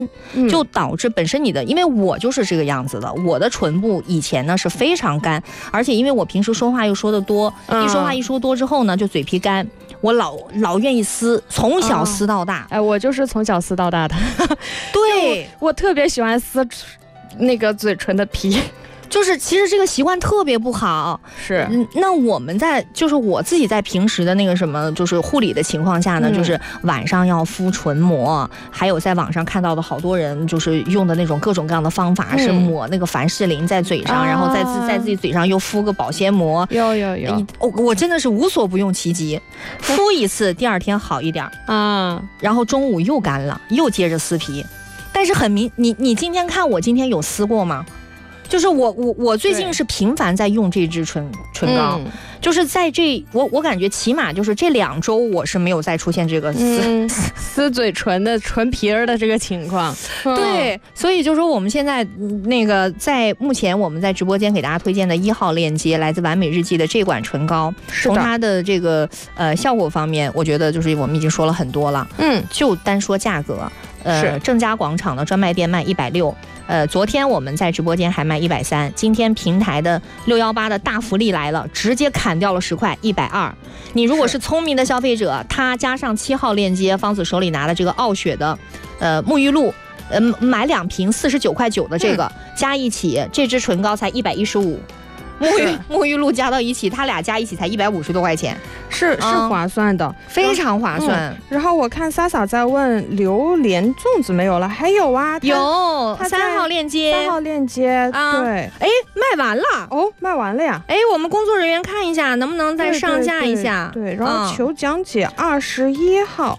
就导致本身你的，因为我就是这个样子的，我的唇部以前呢是非常干，而且因为我平时说话又说得多，一说话一说多之后呢，就嘴皮干，我老愿意撕，从小撕到大。 哎，我就是从小撕到大的。 对， 我特别喜欢撕那个嘴唇的皮。 就是其实这个习惯特别不好， 是。 那我们就是我自己在平时的那个什么，就是护理的情况下呢，就是晚上要敷唇膜，还有在网上看到的好多人就是用的那种各种各样的方法，是抹那个凡士林在嘴上，然后在自己嘴上又敷个保鲜膜。 有。 我真的是无所不用其极，敷一次第二天好一点啊，然后中午又干了，又接着撕皮。但是你今天看我今天有撕过吗？就是我最近是频繁在用这支唇膏，就是在我感觉起码就是这2周我是没有再出现这个撕嘴唇的唇皮儿的这个情况。 对，所以就说我们现在那个在目前我们在直播间给大家推荐的1号链接，来自完美日记的这款唇膏，从它的这个效果方面，我觉得就是我们已经说了很多了。就单说价格，正佳广场的专卖店卖160。昨天我们在直播间还卖130，今天平台的618的大福利来了，直接砍掉了10块，120。你如果是聪明的消费者，它加上7号链接，方子手里拿的这个傲雪的沐浴露，买2瓶49.9块的这个，加一起这支唇膏才115。沐浴露加到一起，它俩加一起才150多块钱， 是划算的， 非常划算。 然后我看莎莎在问榴莲粽子没有了，还有啊， 有3号链接 ，3号链接，对， 哎，卖完了哦，卖完了呀， 哎，我们工作人员看一下能不能再上架一下， 对，然后求讲解21号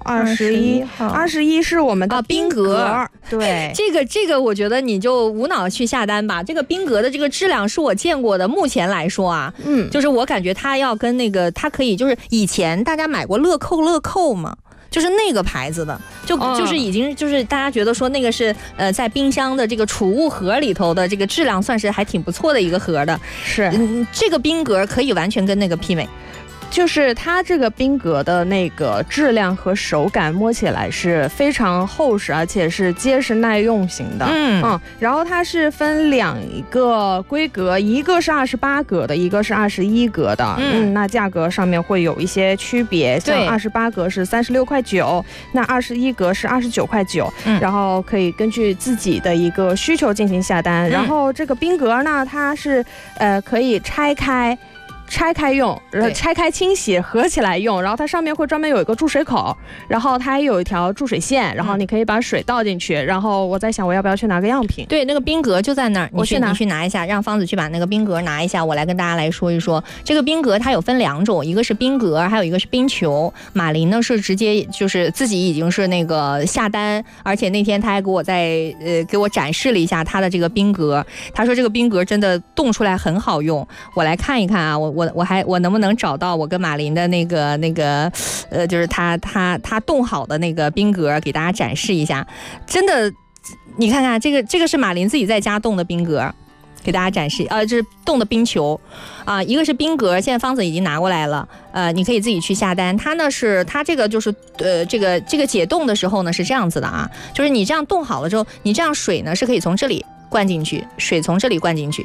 ，21是我们的冰格，对， 这个我觉得你就无脑去下单吧，这个冰格的这个质量是我见过的，目前来说啊，就是我感觉它要跟那个它可以，就是以前大家买过乐扣嘛，就是那个牌子的，就是已经就是大家觉得说那个是在冰箱的这个储物盒里头的这个质量算是还挺不错的一个盒的， 是， 这个冰格可以完全跟那个媲美。 就是它这个冰格的那个质量和手感摸起来是非常厚实，而且是结实耐用型的。然后它是分2个规格，一个是28格的，一个是21格的。那价格上面会有一些区别，像28格是36.9块，那21格是29.9块。然后可以根据自己的一个需求进行下单。然后这个冰格呢，它是可以拆开用，拆开清洗合起来用，然后它上面会专门有一个注水口，然后它还有一条注水线，然后你可以把水倒进去。然后我在想我要不要去拿个样品。 对，那个冰格就在那儿，你去拿一下，让方子去把那个冰格拿一下，我来跟大家来说一说。这个冰格它有分2种，一个是冰格，还有一个是冰球。马林呢是直接就是自己已经是那个下单，而且那天他还给我展示了一下他的这个冰格，他说这个冰格真的冻出来很好用。我来看一看啊，我能不能找到我跟马林的那个就是他冻好的那个冰格给大家展示一下。真的，你看看这个是马林自己在家冻的冰格，给大家展示。这是冻的冰球啊，一个是冰格，现在方子已经拿过来了。你可以自己去下单。它这个就是这个解冻的时候呢是这样子的啊，就是你这样冻好了之后，你这样水呢是可以从这里灌进去，水从这里灌进去，